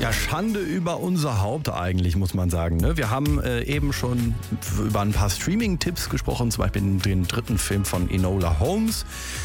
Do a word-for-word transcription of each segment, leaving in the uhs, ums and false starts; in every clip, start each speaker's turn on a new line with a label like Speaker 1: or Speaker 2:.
Speaker 1: Ja, Schande über unser Haupt eigentlich, muss man sagen. Ne? Wir haben äh, eben schon über ein paar Streaming-Tipps gesprochen, zum Beispiel den, den dritten Film von Enola Holmes.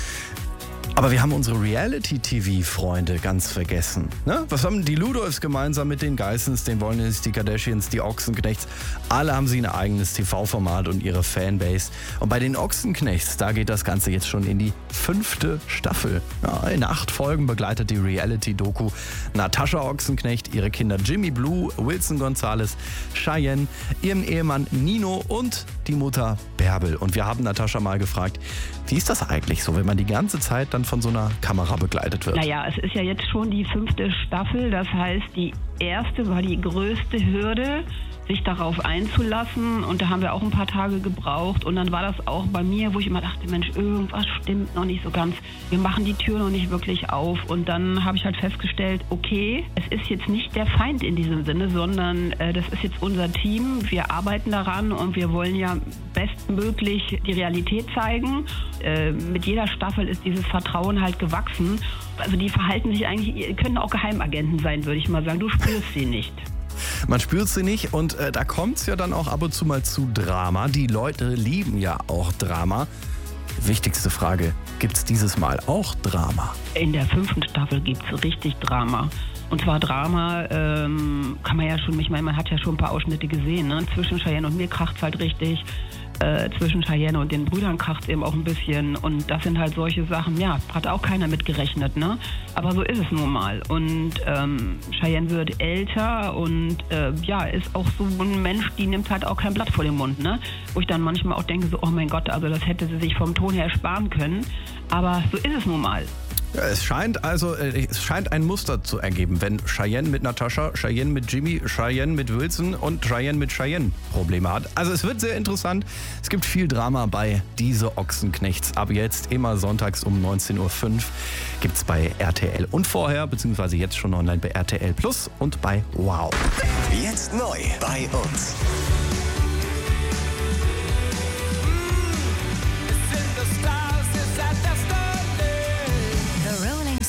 Speaker 1: Aber wir haben unsere Reality-T V-Freunde ganz vergessen. Ne? Was haben die Ludolfs gemeinsam mit den Geissens, den Wollnys, die Kardashians, die Ochsenknechts? Alle haben sie ein eigenes T V-Format und ihre Fanbase. Und bei den Ochsenknechts, da geht das Ganze jetzt schon in die fünfte Staffel. Ja, in acht Folgen begleitet die Reality-Doku Natascha Ochsenknecht, ihre Kinder Jimmy Blue, Wilson Gonzalez, Cheyenne, ihren Ehemann Nino und die Mutter Bärbel. Und wir haben Natascha mal gefragt, wie ist das eigentlich so, wenn man die ganze Zeit dann von so einer Kamera begleitet wird?
Speaker 2: Naja, es ist ja jetzt schon die fünfte Staffel. Das heißt, die erste war die größte Hürde, sich darauf einzulassen. Und da haben wir auch ein paar Tage gebraucht. Und dann war das auch bei mir, wo ich immer dachte, Mensch, irgendwas stimmt noch nicht so ganz. Wir machen die Tür noch nicht wirklich auf. Und dann habe ich halt festgestellt, okay, es ist jetzt nicht der Feind in diesem Sinne, sondern äh, das ist jetzt unser Team. Wir arbeiten daran und wir wollen ja bestmöglich die Realität zeigen. Äh, mit jeder Staffel ist dieses Vertrauen halt gewachsen. Also die verhalten sich eigentlich, können auch Geheimagenten sein, würde ich mal sagen. Du spürst sie nicht.
Speaker 1: Man spürt sie nicht und äh, da kommt es ja dann auch ab und zu mal zu Drama. Die Leute lieben ja auch Drama. Wichtigste Frage, gibt es dieses Mal auch Drama?
Speaker 2: In der fünften Staffel gibt es richtig Drama. Und zwar Drama, ähm, kann man ja schon, ich meine, man hat ja schon ein paar Ausschnitte gesehen, ne? Zwischen Cheyenne und mir kracht es halt richtig. Äh, zwischen Cheyenne und den Brüdern kracht es eben auch ein bisschen. Und das sind halt solche Sachen, ja, hat auch keiner mit gerechnet, ne? Aber so ist es nun mal. Und ähm, Cheyenne wird älter und äh, ja, ist auch so ein Mensch, die nimmt halt auch kein Blatt vor den Mund, ne? Wo ich dann manchmal auch denke, so, oh mein Gott, also das hätte sie sich vom Ton her sparen können. Aber so ist es nun mal.
Speaker 1: Ja, es scheint also, es scheint ein Muster zu ergeben, wenn Cheyenne mit Natascha, Cheyenne mit Jimmy, Cheyenne mit Wilson und Cheyenne mit Cheyenne Probleme hat. Also es wird sehr interessant. Es gibt viel Drama bei Diese Ochsenknechts. Ab jetzt immer sonntags um neunzehn Uhr fünf gibt's bei R T L und vorher, beziehungsweise jetzt schon online bei R T L Plus und bei Wow.
Speaker 3: Jetzt neu bei uns.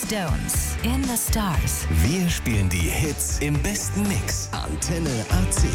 Speaker 4: Stones in the Stars.
Speaker 3: Wir spielen die Hits im besten Mix. Antenne A C.